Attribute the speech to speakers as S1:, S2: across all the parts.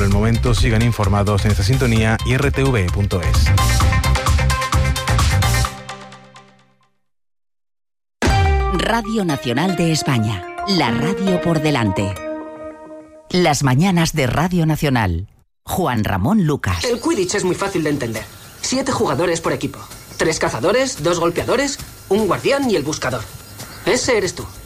S1: el momento sigan informados en esta sintonía y rtv.es.
S2: Radio Nacional de España, la radio por delante. Las mañanas de Radio Nacional. Juan Ramón Lucas.
S3: El Quidditch es muy fácil de entender. 7 jugadores por equipo. 3 cazadores, 2 golpeadores, un guardián y el buscador. Ese eres tú.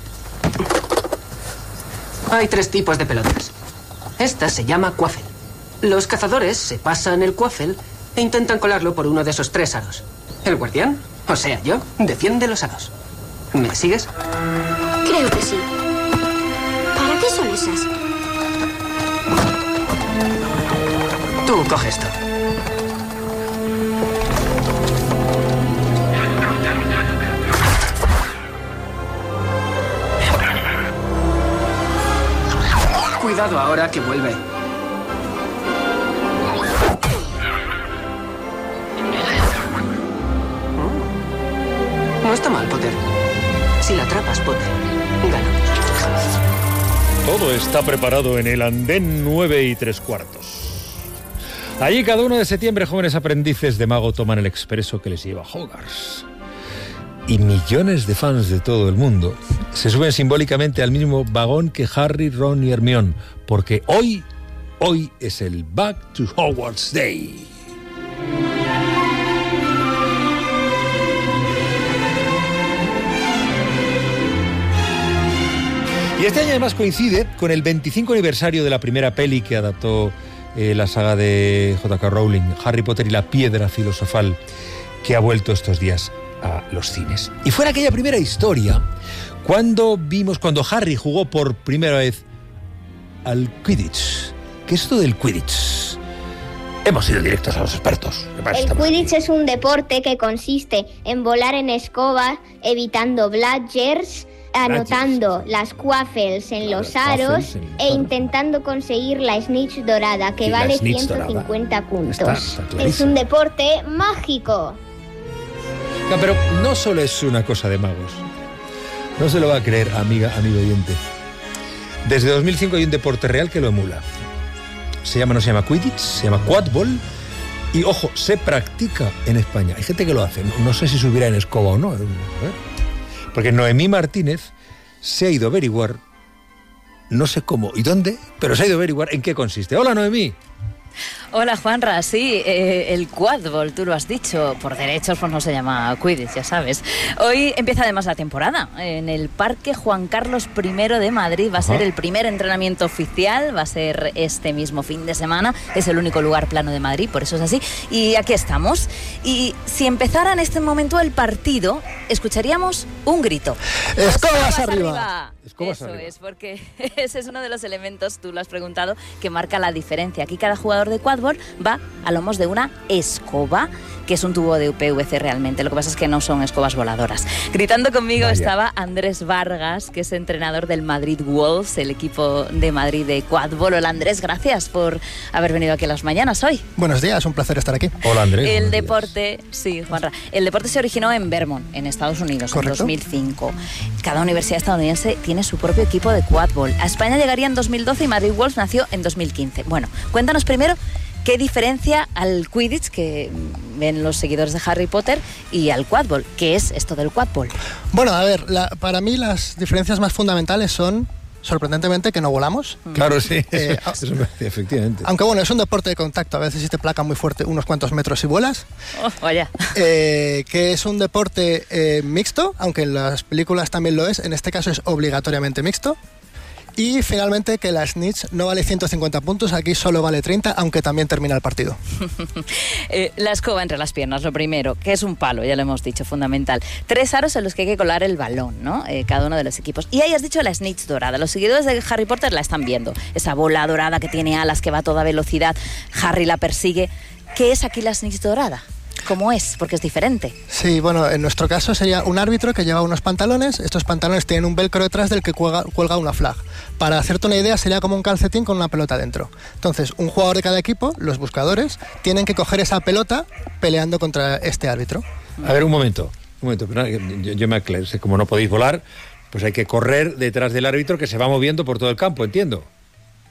S3: Hay 3 tipos de pelotas. Esta se llama quaffle. Los cazadores se pasan el quaffle e intentan colarlo por uno de esos 3 aros. El guardián, o sea yo, defiende los aros. ¿Me sigues?
S4: Creo que sí. ¿Para qué son esas?
S3: Tú coge esto. Cuidado ahora que vuelve. No está mal, Potter. Si la atrapas, Potter, ganamos.
S5: Todo está preparado en el andén 9 3/4. Allí cada 1 de septiembre jóvenes aprendices de mago toman el expreso que les lleva a Hogwarts. Y millones de fans de todo el mundo se suben simbólicamente al mismo vagón que Harry, Ron y Hermione, porque hoy es el Back to Hogwarts Day. Y este año además coincide con el 25 aniversario de la primera peli que adaptó la saga de J.K. Rowling, Harry Potter y la Piedra Filosofal, que ha vuelto estos días a los cines. Y fue en aquella primera historia cuando Harry jugó por primera vez al Quidditch. ¿Qué es esto del Quidditch? Hemos ido directos a los expertos.
S6: El Quidditch es un deporte que consiste en volar en escoba, evitando bludgers, anotando las quaffles en los aros e intentando conseguir la snitch dorada, que vale 150 puntos. Es un deporte mágico.
S5: No, pero no solo es una cosa de magos. No se lo va a creer, amigo oyente. Desde 2005 hay un deporte real que lo emula. No se llama Quidditch, se llama Quadball. Y, ojo, se practica en España. Hay gente que lo hace. No sé si subirá en escoba o no. Porque Noemí Martínez se ha ido a averiguar, no sé cómo y dónde, pero se ha ido a averiguar en qué consiste. Hola, Noemí.
S7: Hola, Juanra. Sí, el Quadball, tú lo has dicho. Por derechos pues no se llama Quidditch, ya sabes. Hoy empieza además la temporada. En el Parque Juan Carlos I de Madrid va a ser el primer entrenamiento oficial. Va a ser este mismo fin de semana. Es el único lugar plano de Madrid, por eso es así. Y aquí estamos. Y si empezara en este momento el partido, escucharíamos un grito.
S8: ¡Escobas arriba!
S7: Eso es, porque ese es uno de los elementos, tú lo has preguntado, que marca la diferencia. Aquí cada jugador de Quadball va a lomos de una escoba, que es un tubo de PVC realmente. Lo que pasa es que no son escobas voladoras. Gritando conmigo estaba Andrés Vargas, que es entrenador del Madrid Wolves, el equipo de Madrid de Quadball. Hola, Andrés, gracias por haber venido aquí a las mañanas hoy.
S8: Buenos días, un placer estar aquí.
S5: Hola, Andrés.
S7: El deporte, sí, Juanra, el deporte se originó en Vermont, en Estados Unidos,
S8: ¿correcto?
S7: En 2005. Cada universidad estadounidense tiene su propio equipo de Quadball. A España llegaría en 2012 y Madrid Wolves nació en 2015. Bueno, cuéntanos primero qué diferencia al Quidditch que ven los seguidores de Harry Potter y al Quadball. ¿Qué es esto del Quadball?
S8: Bueno, a ver, para mí las diferencias más fundamentales son, sorprendentemente, que no volamos.
S5: Claro, sí, eso efectivamente.
S8: Aunque bueno, es un deporte de contacto, a veces si te placan muy fuerte unos cuantos metros y vuelas.
S7: Vaya.
S8: Que es un deporte mixto, aunque en las películas también lo es, en este caso es obligatoriamente mixto. Y finalmente que la snitch no vale 150 puntos, aquí solo vale 30, aunque también termina el partido.
S7: La escoba entre las piernas, lo primero, que es un palo, ya lo hemos dicho, fundamental. 3 aros en los que hay que colar el balón, ¿no? Cada uno de los equipos. Y ahí has dicho la snitch dorada. Los seguidores de Harry Potter la están viendo. Esa bola dorada que tiene alas, que va a toda velocidad. Harry la persigue. ¿Qué es aquí la snitch dorada? ¿Cómo es? Porque es diferente.
S8: Sí, bueno, en nuestro caso sería un árbitro que lleva unos pantalones. Estos pantalones tienen un velcro detrás del que cuelga una flag. Para hacerte una idea, sería como un calcetín con una pelota dentro. Entonces, un jugador de cada equipo, los buscadores, tienen que coger esa pelota peleando contra este árbitro.
S5: A ver, un momento, yo me aclaro. Como no podéis volar, pues hay que correr detrás del árbitro que se va moviendo por todo el campo, entiendo.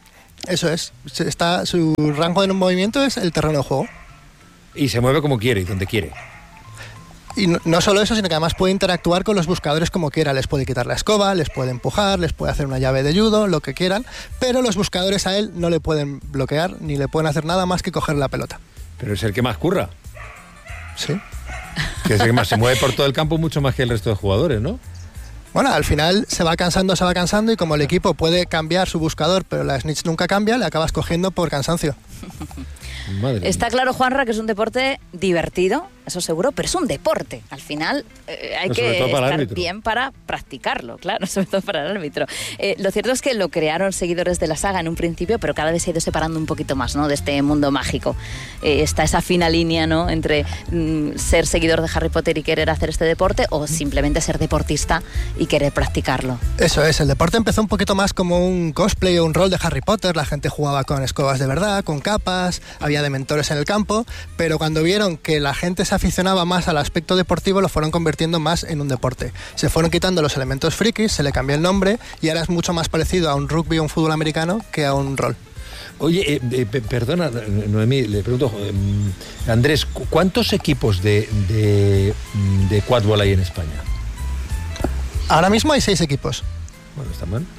S8: Eso es. Su rango de movimiento es el terreno de juego.
S5: Y se mueve como quiere y donde quiere.
S8: Y no solo eso, sino que además puede interactuar con los buscadores como quiera. Les puede quitar la escoba, les puede empujar, les puede hacer una llave de judo, lo que quieran, pero los buscadores a él no le pueden bloquear ni le pueden hacer nada más que coger la pelota.
S5: Pero es el que más curra.
S8: Sí.
S5: Que es el que más se mueve por todo el campo mucho más que el resto de jugadores, ¿no?
S8: Bueno, al final se va cansando y como el equipo puede cambiar su buscador, pero la snitch nunca cambia, le acabas cogiendo por cansancio.
S5: Madre
S7: Está
S5: mía.
S7: claro, Juanra, que es un deporte divertido, eso seguro, pero es un deporte. Al final hay que estar bien para practicarlo, claro, sobre todo para el árbitro. Lo cierto es que lo crearon seguidores de la saga en un principio, pero cada vez se ha ido separando un poquito más, ¿no?, de este mundo mágico. Está esa fina línea, ¿no?, entre ser seguidor de Harry Potter y querer hacer este deporte o simplemente ser deportista y querer practicarlo.
S8: Eso es, el deporte empezó un poquito más como un cosplay o un rol de Harry Potter. La gente jugaba con escobas de verdad, con capas, había dementores en el campo, pero cuando vieron que la gente se aficionaba más al aspecto deportivo, lo fueron convirtiendo más en un deporte. Se fueron quitando los elementos frikis, se le cambió el nombre y ahora es mucho más parecido a un rugby o un fútbol americano que a un rol.
S5: Oye, perdona, Noemí, le pregunto, Andrés, ¿cuántos equipos de quadbol hay en España?
S8: Ahora mismo hay 6 equipos.
S5: Bueno, está mal.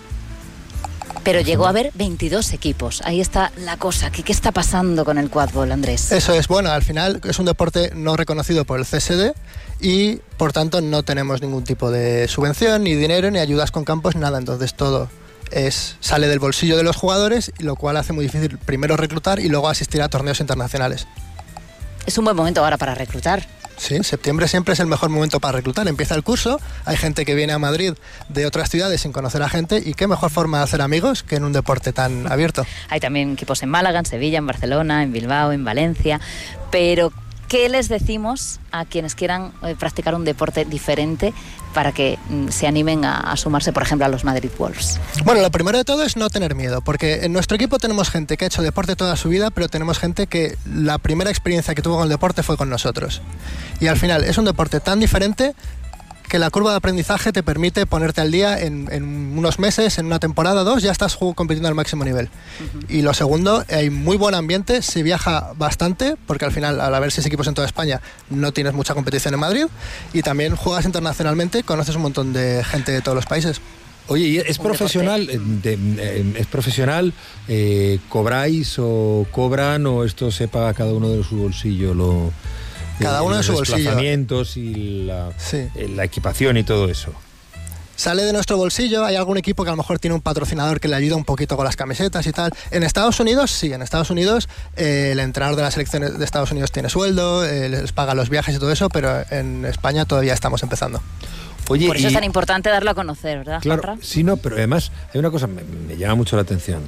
S7: Pero llegó a haber 22 equipos. Ahí está la cosa. ¿Qué está pasando con el quadbol, Andrés?
S8: Eso es, bueno, al final es un deporte no reconocido por el CSD y por tanto no tenemos ningún tipo de subvención, ni dinero, ni ayudas con campos, nada. Entonces todo sale del bolsillo de los jugadores, lo cual hace muy difícil primero reclutar y luego asistir a torneos internacionales.
S7: Es un buen momento ahora para reclutar.
S8: Sí, septiembre siempre es el mejor momento para reclutar. Empieza el curso, hay gente que viene a Madrid de otras ciudades sin conocer a gente y qué mejor forma de hacer amigos que en un deporte tan abierto.
S7: Hay también equipos en Málaga, en Sevilla, en Barcelona, en Bilbao, en Valencia, pero ¿qué les decimos a quienes quieran practicar un deporte diferente para que se animen a sumarse, por ejemplo, a los Madrid Wolves?
S8: Bueno, lo primero de todo es no tener miedo, porque en nuestro equipo tenemos gente que ha hecho deporte toda su vida, pero tenemos gente que la primera experiencia que tuvo con el deporte fue con nosotros. Y al final es un deporte tan diferente que la curva de aprendizaje te permite ponerte al día en unos meses, en una temporada, 2, ya estás compitiendo al máximo nivel. Y lo segundo, hay muy buen ambiente, se viaja bastante, porque al final, al haber 6 equipos en toda España, no tienes mucha competición en Madrid, y también juegas internacionalmente, conoces un montón de gente de todos los países.
S5: Oye, ¿es profesional? ¿Es profesional? ¿Cobráis o cobran o esto se paga cada uno de su bolsillo?
S8: Cada uno de su bolsillo.
S5: Los desplazamientos y la equipación y todo eso.
S8: Sale de nuestro bolsillo, hay algún equipo que a lo mejor tiene un patrocinador que le ayuda un poquito con las camisetas y tal. En Estados Unidos, sí, en Estados Unidos el entrenador de la selección de Estados Unidos tiene sueldo, les paga los viajes y todo eso, pero en España todavía estamos empezando.
S7: Oye, por eso es tan importante darlo a conocer, ¿verdad,
S5: claro,
S7: Juanra?
S5: Sí, no, pero además hay una cosa que me llama mucho la atención.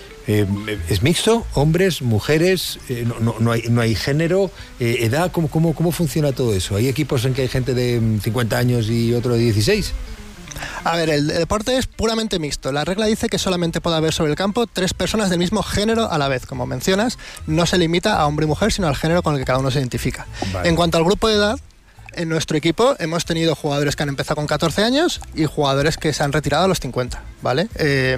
S5: ¿Es mixto? ¿Hombres? ¿Mujeres? No hay género? ¿Edad? ¿Cómo funciona todo eso? ¿Hay equipos en que hay gente de 50 años y otro de 16?
S8: A ver, el deporte es puramente mixto. La regla dice que solamente puede haber sobre el campo 3 personas del mismo género a la vez. Como mencionas, no se limita a hombre y mujer, sino al género con el que cada uno se identifica. Vale. En cuanto al grupo de edad, en nuestro equipo hemos tenido jugadores que han empezado con 14 años y jugadores que se han retirado a los 50, ¿vale?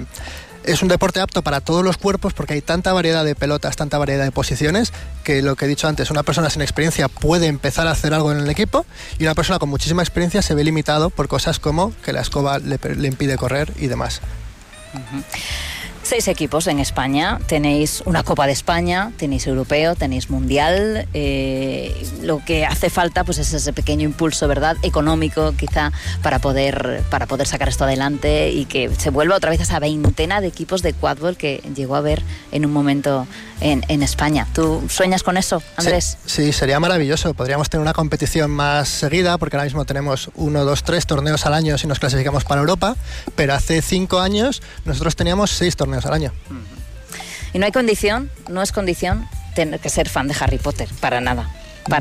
S8: Es un deporte apto para todos los cuerpos porque hay tanta variedad de pelotas, tanta variedad de posiciones, que lo que he dicho antes, una persona sin experiencia puede empezar a hacer algo en el equipo y una persona con muchísima experiencia se ve limitado por cosas como que la escoba le impide correr y demás. 6
S7: equipos en España, tenéis una Copa de España, tenéis europeo, tenéis mundial, lo que hace falta pues es ese pequeño impulso, ¿verdad?, económico quizá para poder sacar esto adelante y que se vuelva otra vez esa veintena de equipos de quadbol que llegó a haber en un momento en España. ¿Tú sueñas con eso, Andrés?
S8: Sí, sería maravilloso, podríamos tener una competición más seguida porque ahora mismo tenemos 1, 2, 3 torneos al año si nos clasificamos para Europa, pero hace 5 años nosotros teníamos 6 torneos al año.
S7: Y no es condición tener que ser fan de Harry Potter, para nada.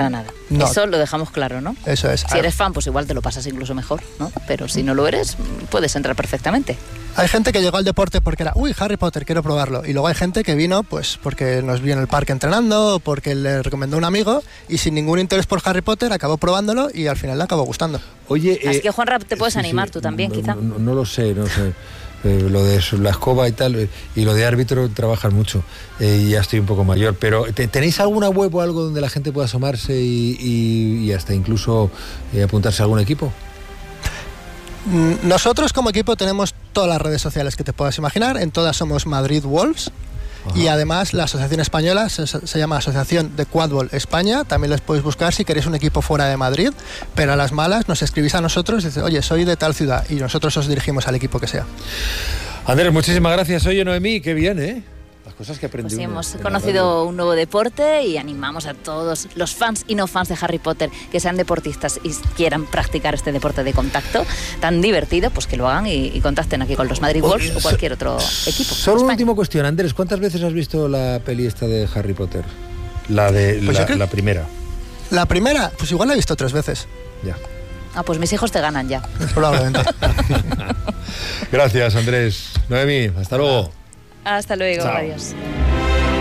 S8: No.
S7: Eso lo dejamos claro, ¿no?
S8: Eso es.
S7: Si eres fan, pues igual te lo pasas incluso mejor, ¿no? Pero si no lo eres, puedes entrar perfectamente.
S8: Hay gente que llegó al deporte porque era, Harry Potter, quiero probarlo. Y luego hay gente que vino pues porque nos vio en el parque entrenando o porque le recomendó un amigo y sin ningún interés por Harry Potter acabó probándolo y al final le acabó gustando.
S5: Oye,
S7: así que Juanra, te puedes animar tú también, quizá.
S5: No lo sé. Lo de la escoba y tal, y lo de árbitro trabajan mucho, y ya estoy un poco mayor, pero ¿tenéis alguna web o algo donde la gente pueda asomarse y hasta incluso apuntarse a algún equipo?
S8: Nosotros como equipo tenemos todas las redes sociales que te puedas imaginar, en todas somos Madrid Wolves. Ajá. Y además la asociación española se llama Asociación de Quadball España, también les podéis buscar si queréis un equipo fuera de Madrid, pero a las malas nos escribís a nosotros y dices, oye, soy de tal ciudad, y nosotros os dirigimos al equipo que sea.
S5: Andrés, muchísimas gracias. Oye, Noemí, qué bien, ¿eh? Las cosas que aprendí.
S7: Pues sí, hemos conocido un nuevo deporte y animamos a todos los fans y no fans de Harry Potter que sean deportistas y quieran practicar este deporte de contacto tan divertido, pues que lo hagan y contacten aquí con los Madrid Wolves o cualquier otro equipo.
S5: Solo una última cuestión, Andrés, ¿cuántas veces has visto la peli esta de Harry Potter? La primera.
S8: La primera, pues igual la he visto 3 veces.
S5: Ya.
S7: Ah, pues mis hijos te ganan ya.
S8: Probablemente.
S5: Gracias, Andrés. Noemí, hasta luego.
S7: Hasta luego,
S5: Chao.
S7: adiós.